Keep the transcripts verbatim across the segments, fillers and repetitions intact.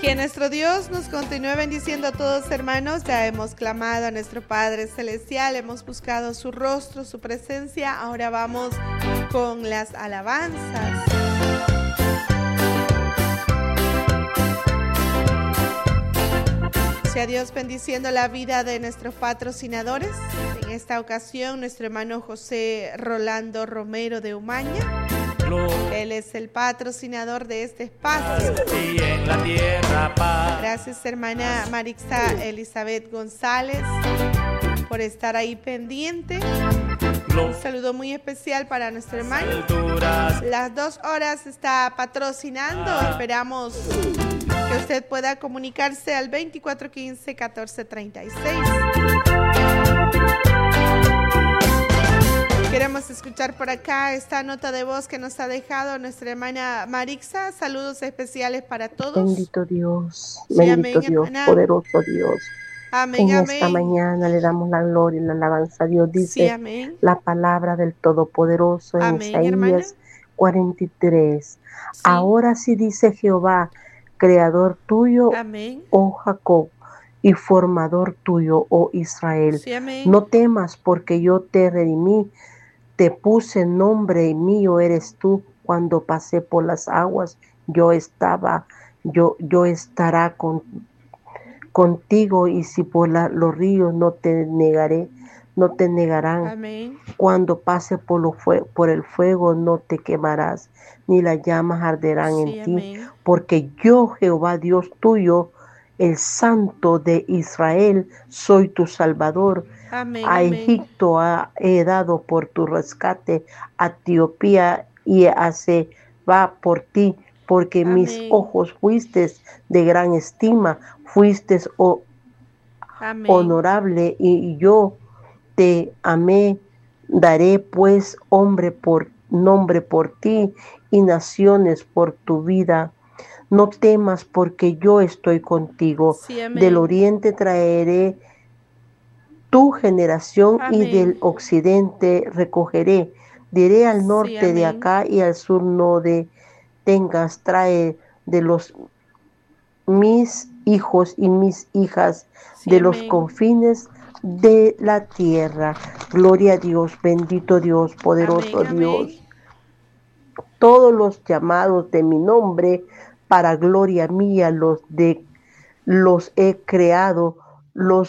Que nuestro Dios nos continúe bendiciendo a todos, hermanos. Ya hemos clamado a nuestro Padre Celestial, hemos buscado su rostro, su presencia. Ahora vamos con las alabanzas. Sea Dios bendiciendo la vida de nuestros patrocinadores. En esta ocasión, nuestro hermano José Rolando Romero de Umaña. Él es el patrocinador de este espacio. Y en la tierra paz. Gracias, hermana Marixa Elizabeth González, por estar ahí pendiente. Un saludo muy especial para nuestro hermano. Las dos horas está patrocinando. Esperamos que usted pueda comunicarse al veinticuatro quince catorce treinta y seis. Queremos escuchar por acá esta nota de voz que nos ha dejado nuestra hermana Marixa. Saludos especiales para todos. Bendito Dios, Sí, bendito amén, Dios, hermana. poderoso Dios. Amén, en amén. esta mañana le damos la gloria y la alabanza a Dios. Dice Sí, amén. la palabra del Todopoderoso en Amén, Isaías hermana. cuarenta y tres. Sí. Ahora sí dice Jehová, creador tuyo, Amén. oh Jacob, y formador tuyo, oh Israel. Sí, amén. No temas, porque yo te redimí, te puse nombre y mío eres tú. Cuando pasé por las aguas, yo estaba, yo, yo estará con, contigo, y si por la, los ríos no te negaré, no te negarán. Amén. Cuando pase por, lo fue, por el fuego, no te quemarás, ni las llamas arderán Sí, en ti, amén. porque yo, Jehová Dios tuyo, el Santo de Israel, soy tu Salvador. Amén, A amén. Egipto ha- he dado por tu rescate, a Etiopía y a Seba por ti, porque mis Amén. ojos fuiste de gran estima, fuiste o- Amén. honorable, y yo te amé. Daré pues hombre por nombre por ti, y naciones por tu vida. No temas, porque yo estoy contigo. Sí, amén. Del oriente traeré tu generación, y Amén. del occidente recogeré. Diré al Sí, norte de amén. acá, y al sur no detengas. Trae de los mis hijos y mis hijas, Sí, de los amén. confines de la tierra. Gloria a Dios, bendito Dios, poderoso Amén, Dios. amén. Todos los llamados de mi nombre, para gloria mía, los de los he creado, los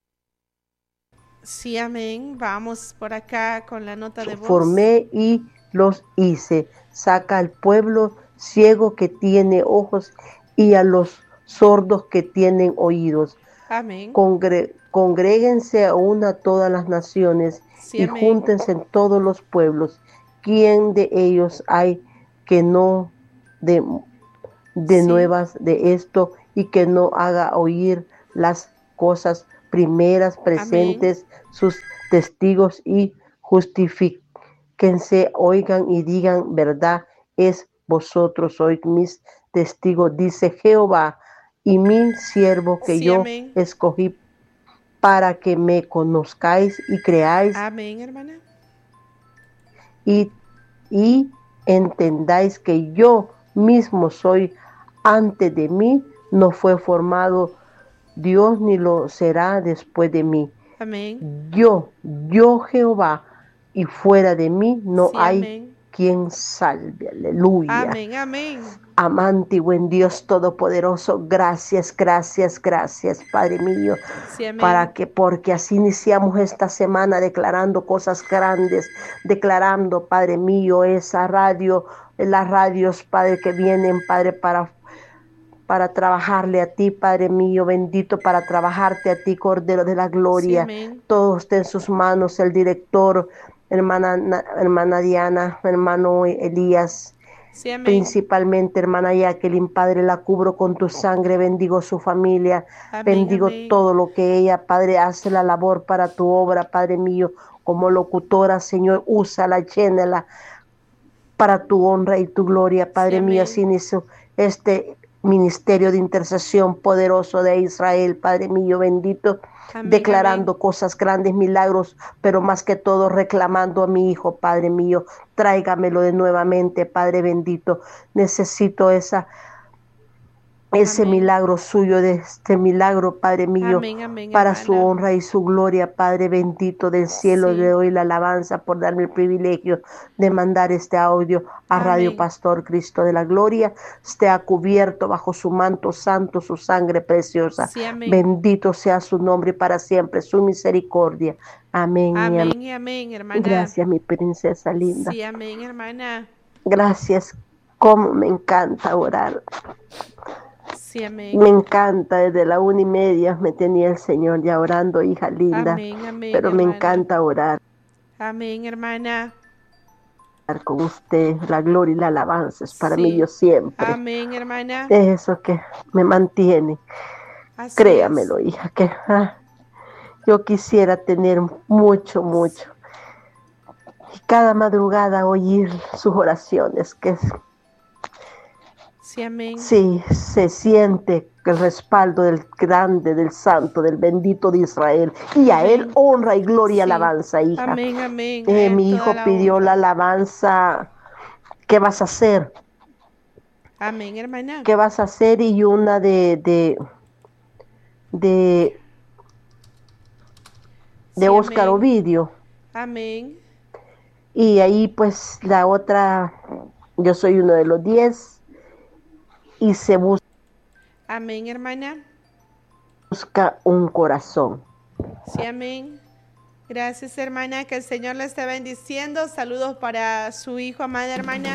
Sí, amén. Vamos por acá con la nota de voz. formé y los hice. Saca al pueblo ciego que tiene ojos, y a los sordos que tienen oídos. Amén. Congre- congréguense a una todas las naciones, Sí, y amén. júntense en todos los pueblos. ¿Quién de ellos hay que no de, de Sí. nuevas de esto, y que no haga oír las cosas primeras presentes, sus testigos, y justifíquense, oigan y digan verdad? Es vosotros sois mis testigos, dice Jehová, y mi siervo que Sí, yo amén. escogí, para que me conozcáis y creáis, Amén, hermana. y, y entendáis que yo mismo soy. Antes de mí no fue formado Dios, ni lo será después de mí. Amén. Yo, yo Jehová, y fuera de mí no Sí, hay amén. quien salve. Aleluya. Amén, amén. Amante y buen Dios todopoderoso, gracias, gracias, gracias, Padre mío, Sí, amén. para que, porque así iniciamos esta semana declarando cosas grandes, declarando, Padre mío, esa radio, las radios, Padre, que vienen, Padre, para para trabajarle a ti, Padre mío, bendito, para trabajarte a ti, Cordero de la Sí, Gloria. amén. Todo está en sus manos, el director, hermana, Na- hermana Diana, hermano Elías, Sí, amén. principalmente hermana Jacqueline, Padre, la cubro con tu sangre, bendigo su familia, Amén, bendigo amén. todo lo que ella, Padre, hace la labor para tu obra, Padre mío, como locutora, Señor, úsala, llénala para tu honra y tu gloria, Padre Sí, mío. amén. Así inicio este ministerio de intercesión poderoso de Israel, Padre mío, bendito, Amén, declarando amén. cosas grandes, milagros, pero más que todo reclamando a mi hijo, Padre mío, tráigamelo de nuevamente, Padre bendito. Necesito esa ese Amén. milagro suyo, de este milagro, Padre mío, Amén, amén, para hermana. su honra y su gloria, Padre bendito del cielo. Sí. Le doy la alabanza por darme el privilegio de mandar este audio a Amén. Radio Pastor Cristo de la Gloria. Esté cubierto bajo su manto santo, su sangre preciosa. Sí, amén. Bendito sea su nombre para siempre, su misericordia. Amén. Amén Y amén. y amén, hermana. Gracias, mi princesa linda. Sí, amén, hermana. Gracias. Cómo me encanta orar. Sí, amén. Me encanta, desde la una y media me tenía el Señor ya orando, hija linda. Amén, amén, pero me hermana. encanta orar. Amén, hermana. Con usted, la gloria y la alabanza es para Sí. mí Dios siempre. Amén, hermana. Es eso que me mantiene. Así Créamelo, es. hija, que ah, yo quisiera tener mucho, mucho. Y cada madrugada oír sus oraciones, que Sí, amén. sí, se siente el respaldo del grande, del santo, del bendito de Israel. Y a Amén. él honra y gloria y Sí. alabanza, hija. Amén, amén. Eh, A él mi toda hijo la pidió honra. la alabanza. ¿Qué vas a hacer? Amén, hermana. ¿Qué vas a hacer? Y una de de de, de Sí, Oscar amén. Ovidio. Amén. Y ahí pues la otra, yo soy uno de los diez. Y se busca Amén, hermana. un corazón. Sí, amén. Gracias, hermana. Que el Señor le esté bendiciendo. Saludos para su hijo, amada hermana.